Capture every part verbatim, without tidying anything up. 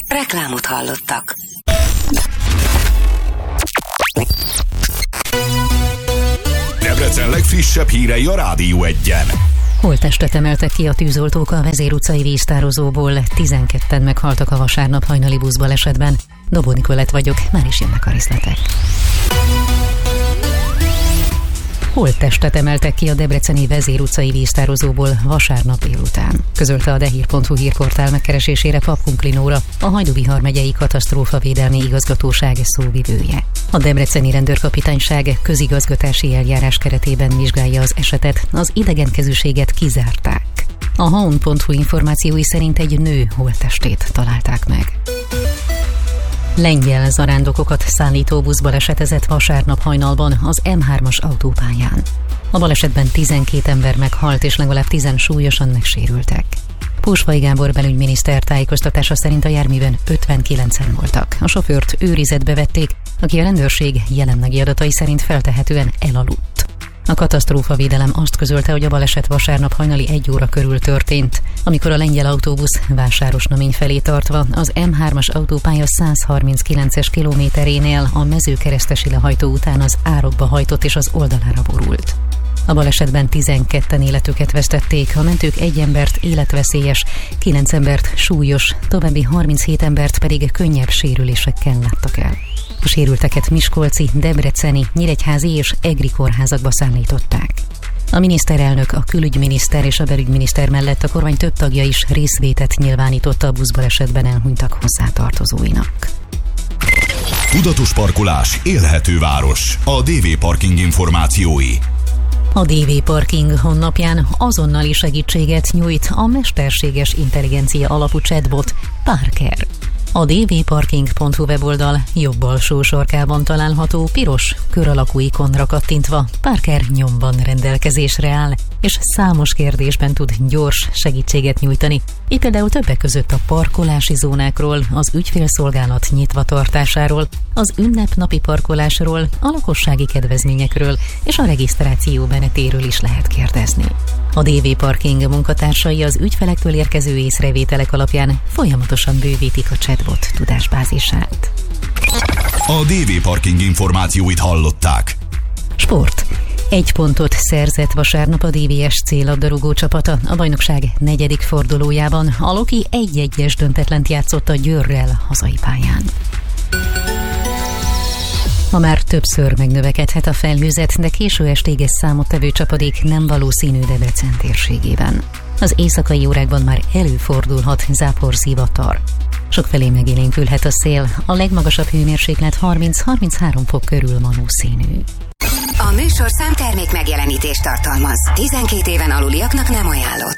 Reklámot hallottak. Debrecen legfrissebb hírei a Rádió Egyen. Holttestet emeltek ki a tűzoltók a Vezér utcai víztározóból. tizenketten meghaltak a vasárnap hajnali buszbalesetben. Dobó Nikolett vagyok, már is jönnek a részletek. Holttestet emeltek ki a debreceni Vezér utcai víztározóból vasárnap délután. Közölte a dehír pont hu hírportál megkeresésére Papkunkli Nóra, a Hajdú-Bihar megyei katasztrófavédelmi igazgatóság szóvivője. A debreceni rendőrkapitányság közigazgatási eljárás keretében vizsgálja az esetet, az idegenkezűséget kizárták. A haun pont hu információi szerint egy nő holttestét találták meg. Lengyel zarándokokat szállító busz balesetezett vasárnap hajnalban az em hármas autópályán. A balesetben tizenkét ember meghalt és legalább tízen súlyosan megsérültek. Pósvai Gábor belügyminiszter tájékoztatása szerint a járműben ötvenkilencen voltak. A sofőrt őrizetbe vették, aki a rendőrség jelenlegi adatai szerint feltehetően elaludt. A katasztrófavédelem azt közölte, hogy a baleset vasárnap hajnali egy óra körül történt, amikor a lengyel autóbusz Vásárosnamény felé tartva az em hármas autópálya száz harminckilences kilométerénél a Mezőkeresztesi lehajtó után az árokba hajtott és az oldalára borult. A balesetben tizenketten életüket vesztették, a mentők egy embert életveszélyes, kilenc embert súlyos, további harminchét embert pedig könnyebb sérülésekkel láttak el. A sérülteket miskolci, debreceni, nyíregyházi és egri kórházakba szállították. A miniszterelnök, a külügyminiszter és a belügyminiszter mellett a kormány több tagja is részvétet nyilvánította a buszbalesetben elhunytak hozzátartozóinak. Tudatos parkolás, élhető város. A dé vé Parking információi. A dé vé Parking honlapján azonnali segítséget nyújt a mesterséges intelligencia alapú chatbot Parker. A dé vé parking pont hu weboldal jobb alsó sarkában található piros kör alakú ikonra kattintva Parker nyomban rendelkezésre áll, és számos kérdésben tud gyors segítséget nyújtani. Itt például többek között a parkolási zónákról, az ügyfélszolgálat nyitva tartásáról, az ünnepnapi parkolásról, a lakossági kedvezményekről és a regisztráció menetéről is lehet kérdezni. A dé vé Parking munkatársai az ügyfelektől érkező észrevételek alapján folyamatosan bővítik a chatbot tudásbázisát. A dé vé Parking információit hallották. Sport. Egy pontot szerzett vasárnap a dé vé es cé labdarúgó csapata a bajnokság negyedik fordulójában. A Loki egy-egyes döntetlent játszott a Győrrel hazai pályán. Ma már többször megnövekedhet a felhőzet, de késő estig egy számottevő csapadék nem valószínű Debrecen térségében. Az éjszakai órákban már előfordulhat záporzivatar. Sokfelé megélénkülhet a szél, a legmagasabb hőmérséklet harminc-harminchárom fok körül valószínű. A műsor számtermék megjelenítést tartalmaz. tizenkét éven aluliaknak nem ajánlott.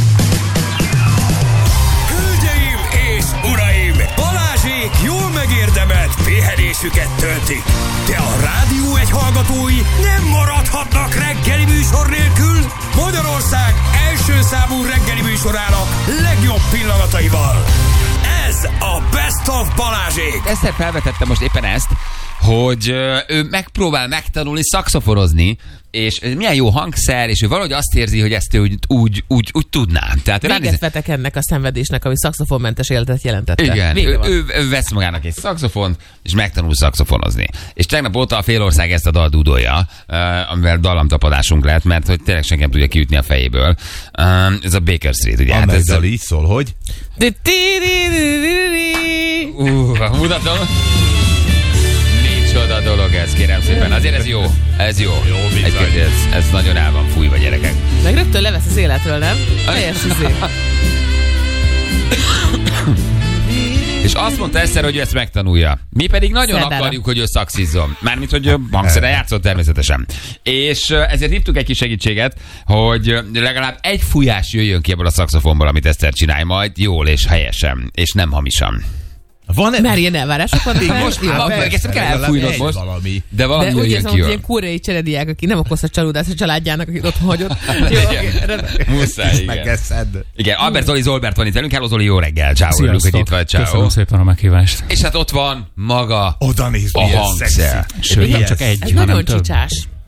Hölgyeim és uraim! Balázsék jól megérdemelt pihenésüket töltik. De a Rádió egy hallgatói nem maradhatnak reggeli műsor nélkül. Magyarország első számú reggeli műsorának legjobb pillanataival. Ez a Best of Balázsék. Egyszer felvetettem most éppen ezt, hogy ő megpróbál megtanulni szaxoforozni, és milyen jó hangszer, és ő valahogy azt érzi, hogy ezt ő úgy, úgy, úgy, úgy tudná. Tehát Véget ránéz... vetek ennek a szenvedésnek, ami szaxofonmentes életet jelentette. Igen, ő, ő, ő vesz magának egy szaxofont, és megtanul szaxofonozni. És tegnap óta a félország ezt a dal dúdolja, amivel dallamtapadásunk lett, mert hogy tényleg senki nem tudja kiütni a fejéből. Ez a Baker Street, ugye? Amely hát ez dal így szól, hogy? Uh, mutatom. Csoda dolog ez, kérem szépen. Azért ez jó. Ez jó. Jó, Egy, ez, ez nagyon el van fújva, gyerekek. Meg rögtön levesz az életről, nem? Teljes izé. És azt mondta egyszer, hogy ő ezt megtanulja. Mi pedig nagyon Szerdára. akarjuk, hogy ő szaxizzon. Mármint, hogy hangszeren játszott természetesen. És ezért hívtuk egy kis segítséget, hogy legalább egy fújás jöjjön ki ebből a szaxofonból, amit Eszter csinálj majd jól és helyesen, és nem hamisan. Van Már ilyen elvárások vannak. Így most ezt kell elfújnod most, valami. de valami De úgy jöjjön érzem, ki hogy jól. ilyen koreai cserediák, aki nem okozta csalódást a családjának, akit otthon hagyott. Jó, Muszáj, igen. Megeszed. Igen, Albert Zoli Zolbert van itt velünk. Hello Zoli, jó reggel. Ciao, örülünk, hogy itt vagy. Ciao. Köszönöm szépen a meghívást. És hát ott van maga Oda néz, a milyen hangszer. szexi. Sőt, nem csak egy, Ez hanem nagyon több. csicsás.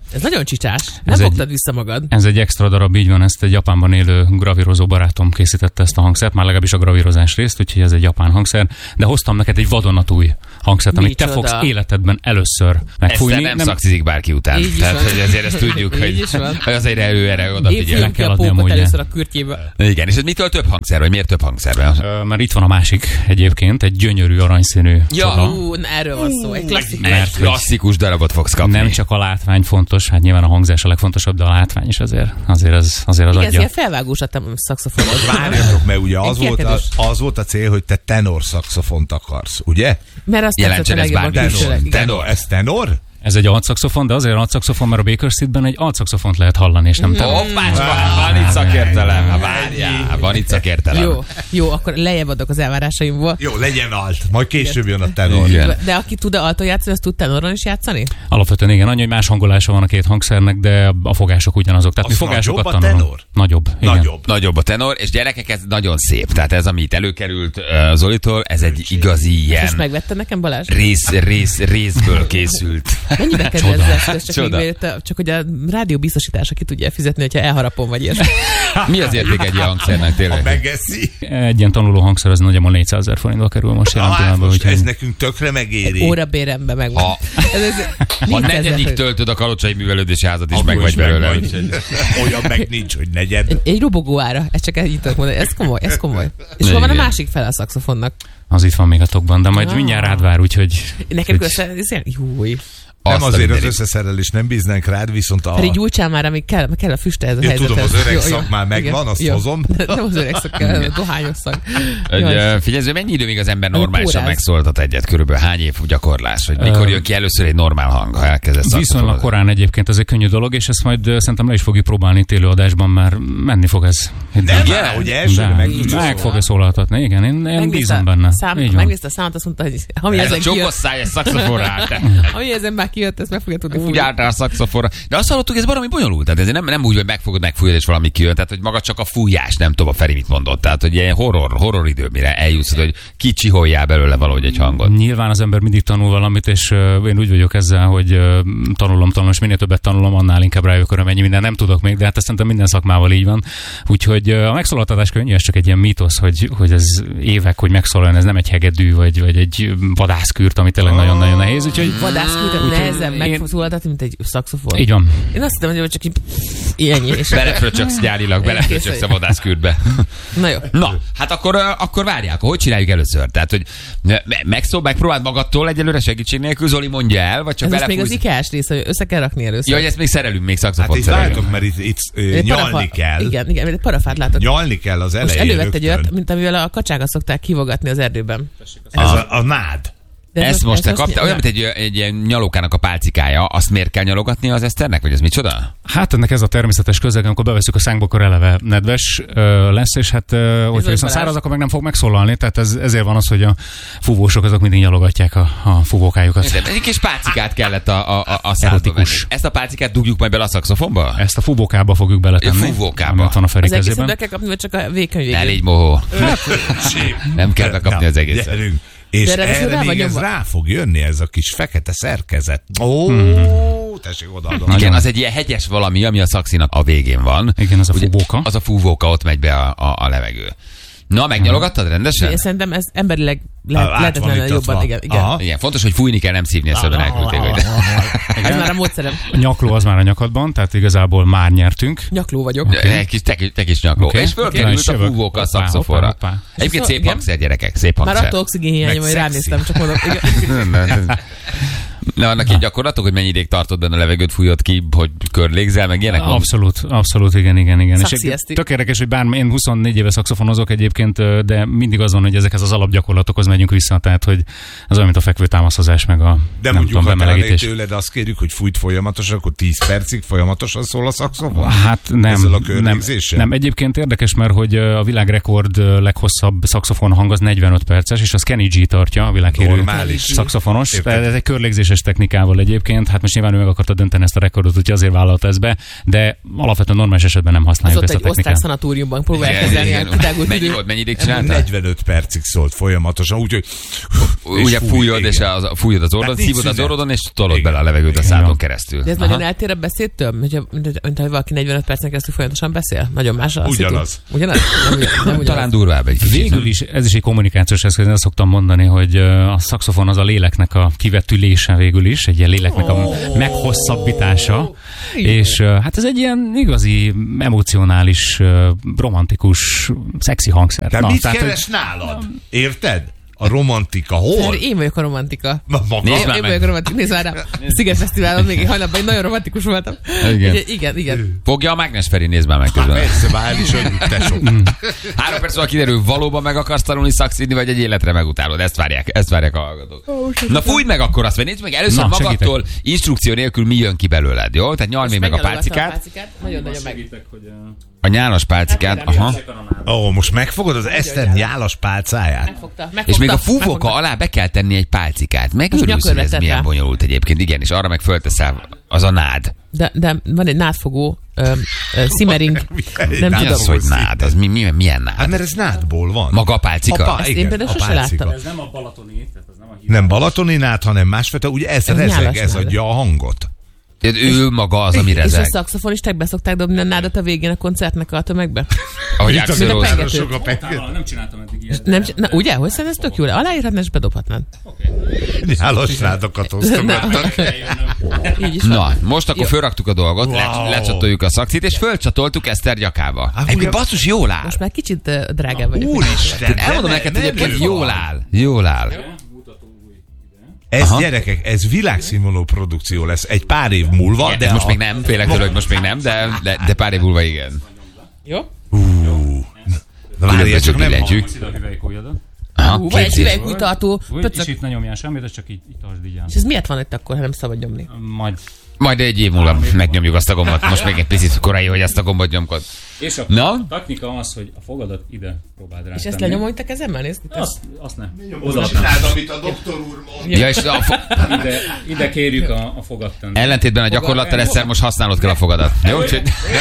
Ez nagyon csicsás. Nem Ez fogtad egy- vissza magad. Ez egy extra darab, így van, ezt egy Japánban élő gravírozó barátom készítette ezt a hangszert, már legalábbis a gravírozás részt, úgyhogy ez egy japán hangszer, de hoztam neked egy vadonatúj hangszert, amit te Micsoda. fogsz életedben először megfújni. Eszter nem szakszizik bárki után. Így is Tehát, van. hogy azért ezt tudjuk, Így hogy, is van. hogy azért elő erre oda Én figyel. fújom ki kell a adni a pókot módját. először a kürtjébe. Igen, és ez mitől több hangszer, vagy miért több hangszer van? Ö, Mert itt van a másik egyébként, egy gyönyörű aranyszínű Ja. csoda. Ú, na, erről van szó. Egy klasszikus. Egy klasszikus darabot fogsz kapni. Nem csak a látvány fontos, hát nyilván a hangzás a legfontosabb, de a látvány is azért, azért az, azért az Igen, ez adja. ilyen felvágós a szaxofonod. Várjatok, mert ugye az Egy volt, a, kiekedős. az volt a cél, hogy te tenor szaxofont akarsz, ugye? Mert azt Jelentsen tetszett a ez legjobban bárki. külsőleg. Tenor. Igen. Tenor. Ez tenor? Ez egy altszaxofon, de azért altszaxofon, mert a Baker Streetben egy altszaxofont lehet hallani, és nem te. Hoppás, van, van itt szakértelem. Hát várjál, van itt szakértelem. Jó, jó, akkor lejjebb adok az elvárásaimból. Jó, legyen alt. Majd később jön a tenor. Igen. De aki tud alto játszani, az tud tenoron is játszani? Alapvetően igen, annyi, hogy más hangolása van a két hangszernek, de a fogások ugyanazok. Tehát Az mi fogásokat nagyobb a tanulunk. tenor? Nagyobb. Igen. Nagyobb. Nagyobb a tenor, és gyerekek, ez nagyon szép. Tehát ez, ami itt előkerült uh, Zolitól, ez egy igazi És ilyen megvetted nekem, Balázs? rész, rész, részből készült. Mennyibe kerül ez az eszköz? Csak, Csoda. még, miért- csak hogy a rádió biztosítása ki tudja fizetni, hogyha elharapom vagy ilyesmi. Mi az érték egy ilyen hangszernek Ha tényleg? megeszi. Egy ilyen tanuló hangszer az nagyjából négyszázezer forintba kerül most jelen Hát pillanatban. most ez úgyhogy- nekünk tökre megéri. Órabérembe megvan. Ha- Ez, ez, Ha négyszázezer negyedik forint. töltöd a Kalocsai Művelődési Házat is Akkor meg vagy is belőle. vagy. úgyhogy- Olyan meg nincs, hogy negyed. Egy robogó ára, ezt csak ennyit tudok mondani. Ez komoly, ez komoly. És hol van a Igen. másik fele a szaxofonnak? Az itt van még a tokban, de majd Ah. mindjárt rád vár, úgyhogy... Nekem hogy- össze, ez ilyen, júj. Nem Azt a azért az mindenit. összeszerelés nem bíznánk rád, viszont a... Pedig gyújtsál már, amíg kell, kell a füste ez a Én helyzethez. tudom, az öreg Jó, szak jó. már megvan, Igen, azt jó. hozom. Nem az öreg szak kell, a dohányos szak. Hogy, Jaj. ö, figyelj, mennyi idő, míg az ember Ami normálisan póráz. megszólaltat egyet? Körülbelül hány év gyakorlás? Vagy mikor Ö, jön ki először egy normál hang, ha elkezdesz Viszonylag szaxofonozni? korán egyébként ez egy könnyű dolog, és ezt majd ö, szerintem le is fogjuk próbálni itt élőadásban, mert menni fog ez. Nem, De- már, hogy elsőre de- meg tudja meg szólni. fogja szólaltatni, igen, én, én Megnézte bízom a benne. Szám, Így van. megnézte a számot, azt mondta, hogy ami Ez a ezen kijött, csokos száj, ez szaxofonra állt. ami ezen már kijött, ezt meg fogja tudni Úgy fújni. álltál a szaxofonra. De azt hallottuk, ez baromi bonyolult. Tehát ez nem, nem úgy, hogy megfogod, megfújod, és valami kijön. Tehát, hogy maga csak a fújás, nem tudom, a Feri mit mondott. Tehát, hogy ilyen horror, horror idő, mire eljutsz, hogy kicsiholjál belőle valahogy egy hangot. Nyilván az ember mindig tanul valamit, és uh, én úgy vagyok ezzel, hogy uh, tanulom, tanulom, és minél többet tanulom, annál inkább rájövök, hogy mennyi minden nem tudok még, de hát ezt szerintem minden szakmával így van. Úgyhogy uh, a megszólaltatás könnyű, ez csak egy ilyen mítosz, hogy, hogy ez évek, hogy megszólaljon, ez nem egy hegedű, vagy, vagy egy vadászkürt, ami tényleg nagyon-nagyon nehéz. Úgyhogy Vadászkütet Úgyhogy nehezen én- megszólaltatni, mint egy szaxofon. így van. Én azt hittem, hogy csak így ennyi. És Belefröcsöksz gyárilag, belefröcsöksz a vadászkürtbe. Na jó. Na, hát akkor, ö, akkor várják, hogy csináljuk először? Tehát, hogy me- megszól, megpróbáld magadtól egyelőre segítség nélkül, Zoli mondja el, vagy csak Ez most még az belefújsz? ikás rész, hogy össze kell rakni először. Ja, hogy ezt még szerelünk, még Hát szaxofont itt szerelünk. vártok, mert itt, itt ö, Egy nyalni parafa- kell. Igen, igen, egy parafát látok. Nyalni kell az Most elején elővett egy rögtön. olyat, mint amivel a kacsákat szokták kivogatni az erdőben. Ez a, a nád. De Ezt most te azt- kaptál, olyan, mint egy, egy ilyen nyalókának a pálcikája, azt miért kell nyalogatni az Eszternek, vagy ez micsoda? Hát ennek ez a természetes közeg, amikor beveszünk a szánkba, akkor eleve nedves ö, lesz, és hát ö, hogyha Balázs. viszont száraz, akkor meg nem fog megszólalni, tehát ez, ezért van az, hogy a fúvósok azok mindig nyalogatják a, a fúvókájukat. De egy kis pálcikát kellett a, a, a, a szádba venni. Erotikus. Ezt a pálcikát dugjuk majd bele a szaxofonba? Ezt a fúvókába fogjuk beletenni. Ja, fúvókába. Ami ott van a Feri Az egészet kezében. be kell kapni, vagy csak a végkönyv Ne végén? légy mohó. Nem kell bekapni Na, az egészet. gyerünk. És De ráadásul rá erre vagy még ez nyomva. rá fog jönni, ez a kis fekete szerkezet. Ó, Hmm. tessék odaadom. Igen, az egy ilyen hegyes valami, ami a szaxinak a végén van. Igen, az a Ugye, fúvóka. Az a fúvóka, ott megy be a, a, a levegő. Na, megnyalogattad rendesen? Én szerintem ez emberileg Át lehet, van lehetetlenül itt jobban. adva. Igen, igen. Aha. Igen, fontos, hogy fújni kell, nem szívni a szöven elküldték. Hogy... Ez már a módszerem. A nyakló az már a nyakadban, tehát igazából már nyertünk. Nyakló vagyok. Egy kis, te, te kis nyakló. Oké. És fölkerült És a jövök. fúvóka a Hoppá, szaxofonra. hoppá, hoppá. Egyébként szép Igen. hangszer, gyerekek, szép Már hangszer. attól oxigénhiányom, Meg hogy szexi. ránéztem, csak mondom. Igen. Na, annak egy gyakorlatok, hogy mennyi ideig tartod benne a levegőt, fújod ki, hogy körlégzel, meg ilyenek? Abszolút, abszolút, igen, igen, igen. És Szaxi egy- eszti. tök érdekes, hogy bár én huszonnégy éve szaxofonozok egyébként, de mindig az van, hogy ezekhez az alapgyakorlatokhoz megyünk vissza, tehát hogy az olyan, mint a fekvőtámaszhozás, meg a De nem mondjuk, tudom, ha te bemelegítés. tőled azt kérjük, hogy fújt folyamatosan, akkor tíz percig folyamatosan szól a szaxofon? Hát nem, Ezzel a nem, körlégzéssel? nem. Egyébként érdekes, mert hogy a világrekord leghosszabb szaxofon hang az negyvenöt perces, és az Kenny G tartja, a világhírű Normális. szaxofonos. Érted. Tehát ez egy körlégzéses technikával egyébként. Hát most nyilván ő meg akarta dönteni ezt a rekordot, úgyhogy azért vállalta ezt be, de alapvetően normális esetben nem használjuk Az ezt ott a egy technikát. osztrák szanatóriumban próbálják kezelni a kitágult Mennyi idő. volt, mennyi ideig csináltál? negyvenöt percig szólt folyamatosan, úgyhogy... Ugye fúj, fújod, igen. és az, fújod az orrodon, Tehát nincs szívod az szünet. orrodon, és tolod Igen. bele a levegőt a Igen. szádon Igen. keresztül. De ez Aha. nagyon eltér a beszédtől? Mint, mint, mint ha valaki negyvenöt percen keresztül folyamatosan beszél? Nagyon más a Ugyanaz. szitu? Ugyanaz? Nem, ugyan- nem ugyanaz. Talán durvább egy kicsit. Végül is ez is egy kommunikációs eszköz, én azt szoktam mondani, hogy ö, a szaxofon az a léleknek a kivetülése végül is, egy ilyen léleknek a meghosszabbítása, és ö, hát ez egy ilyen igazi, emocionális, ö, romantikus, szexi hangszer. De mit tehát, keres nálad? Érted? A romantika hol? Mert én vagyok a romantika. Ma- maga? Nézd Én, már én meg. vagyok a romantikus. Nézd már rám. Sziget Fesztiválon még egy hajnalban én nagyon romantikus voltam. Igen. Úgyhogy igen, igen. Fogja a Mágnes Feri, nézd már meg Hát közben. persze, már is olyan tesó. Három perc múlva kiderül, valóban meg akarsz tanulni szakszidni, vagy egy életre megutálod. Ezt várják, ezt várják a hallgatók. Na fújj meg akkor azt, vagy nézd meg először Na, magadtól, instrukció nélkül mi jön ki belőled, jó? Tehát nyalj még meg a Megnyalogatom pálcikát. Nagyon nagyon meg. A nyálas pálcikát, aha. Ó, most megfogod az Eszter nyálas pálcáját? Megfogta, megfogta. És még a fúvóka megfogta. alá be kell tenni egy pálcikát. Megörülsz, hogy ez nyakörletet milyen rá. bonyolult egyébként. Igen, és arra meg fölteszel az a nád. De, de van egy nádfogó ö, ö, simmering. Nem Mi tudom. az, hogy nád? Az mi, mi, milyen nád? Hát mert ez nádból van. Maga a pálcika? A pá- Ezt én igen, például a sose pálcika. láttam. Ez nem a balatoni, tehát ez nem a Nem balatoni nád, hanem másfajta, ugye ez, Ez rezeg, nyálas ez nád. adja a hangot. Ő maga az, ami És a rezeg. szaxofonisták beszokták dobni a nádat a végén a koncertnek a tömegbe? Ahogy Itt Axl azért Rose. Rose. pengető. sok a pengető. Nem csináltam eddig ilyet. Nem, na, ugye? Hogy szerintem ez tök jó. Aláírhatnád és bedobhatnád. Nyálas nádokat osztogattak. Így is van. Na, most akkor Jó. fölraktuk a dolgot, Wow. wow. lecsatoljuk a szakcit, és fölcsatoltuk Eszter nyakába. Hát Egyébként ugye- basszus, jól áll. Most már kicsit uh, drágább vagyok. Úristen! Én elmondom de neked, ne- hogy nem egyébként mi jól van? áll. Jól áll. Ez Aha. gyerekek, ez világszínvonalú produkció lesz egy pár év múlva, De de most a... még nem, félek tőle, hogy most még nem, de, de, de pár év múlva igen. Jó? Ú, na, várjál, Különböző csak nem billentyűk. Ide a hüvelykujjadat. Aha, Ú, vagy egy képzés. hüvelykújtartó. És pöcök. itt ne nyomjál semmit, ez csak így, így tartsd így el. És ez miért van itt akkor, ha nem szabad nyomni? Majd. Majd egy év múlva megnyomjuk azt a gombot. Most még egy picit korai, hogy azt a gombot nyomkod. És a Na? technika az, hogy a fogadat ide próbáld rá. És ezt lenyomom itt a kezemmel? Nézd itt. Azt, azt ne. Oda csináld, amit a doktor úr mond. Ja, és a fo- Ide, ide kérjük a, a fogadt. ellentétben a gyakorlattal egyszer most használod kell a fogadat. Jó? Úgyhogy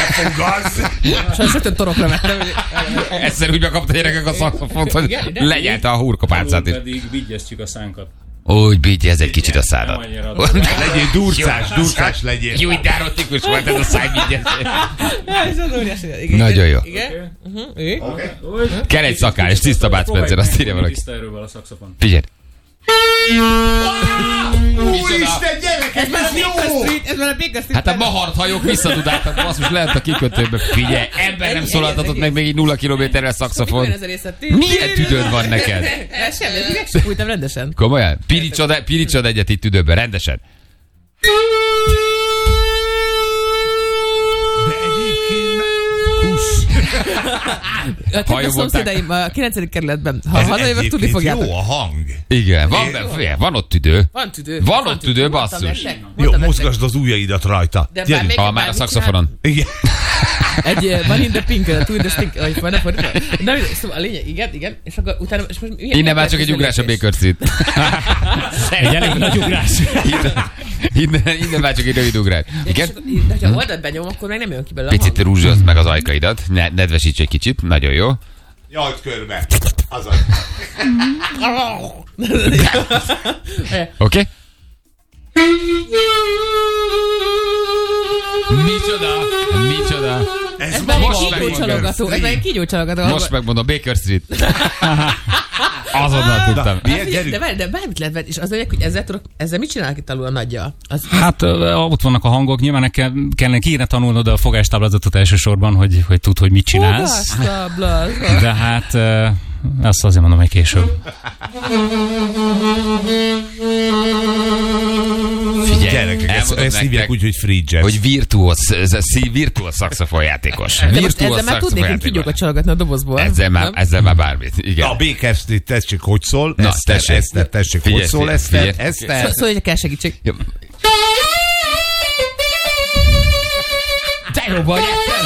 Sajnos rögtön torokra vettem. egyszer úgy bekapta a gyerekek a szakszofont, hogy lenyelte a hurkopálcát is. Pedig vigyeztjük a szánkat. Úgy bígyja ez egy kicsit a szádat. Nem annyira rossz. Legyél durcás, durcás legyél. Jó, de erotikus volt ez a szájbígyezés. Ez az óriási. Igen, Nagyon jó. Igen. Uh-huh. Igen. Kell egy szakál, és tiszta Bud Spencer, azt írja valaki. Tiszta erővel a szaxofon. Figyelj. Úristen, gyerekek, Ez már a ez jó! Baker Street, ez már a Baker Street. Hát a mahart hajók visszadudáltak, basszus, lehet a kikötőbe. Figyelj, ember nem szólaltatott meg még így nulla kilométerre szakszofon. Ez a része. Milyen tüdőd van neked? Ez semmi, ez meg sem fújtam rendesen. Komolyan? Piricsod, piricsod egyet itt tüdőben, rendesen. De egyébként kusz. A Halljon kedves volták. szomszédaim a kilencedik kerületben, ha Ez hazajövök, tudni egyébként fogjátok. jó a hang. Igen, van, be, figyelj, van ott tüdő. Van tüdő. Van ott tüdő, Mondtam basszus. nektek, Jó, mondtam nektek. mozgasd az ujjaidat rajta. De bár Gyerünk. még- Ha már a szakszofonon. Igen. Egy uh, van in the pink, uh, two in the stink, vagy van a fordítva. Na, szóval a lényeg, igen, igen, és akkor utána, és most milyen Innen már csak egy ugrás a Baker Street. Egy elég nagy ugrás. Innen, innen, innen már csak egy rövid ugrás. Igen? De ha oldalt benyom, akkor meg nem jön ki belőle a Picit rúzsozd meg az ajkaidat, ne, nedvesíts egy kicsit, nagyon jó. Jajt körbe. Azaz. Oké? Okay? Micsoda? Micsoda? Ez Ez már egy Most kígyó megmondom. csalogató, ez már egy kígyó csalogató. Most megmondom, Baker Street. Azonnal tudtam. Milyen, De, gyerünk. várj, de bármit lehet venni, és az lényeg, hogy ezzel, tudok, ezzel mit csinálnak itt alul a nagyja? Az, Hát ö, ott vannak a hangok, nyilván neked kellene kéne tanulnod a fogástáblázatot elsősorban, hogy, hogy tudd, hogy mit csinálsz. Fogasztabla. De hát ö, azt azért mondom, hogy később. Figyelj, Gyerekek, ezt, elmondom ezt hívják nektek, úgy, hogy free jazz. hogy virtuóz, ez a szí- virtuóz szaxofonjátékos. De most Virtuóz ezzel már tudnék én kígyókat szaxofonjátékos. csalogatni a dobozból. Ezzel már, nem? ezzel már bármit. Igen. Na, a Baker Street, tessék, hogy szól? Na, Eszter, tessék. Eszter, tessék, Figyelj, hogy szól, figyelj, Eszter? figyelj. Eszter? Szó- Szóval, hogy kell segítség. Jó. Te jó vagy, Eszter!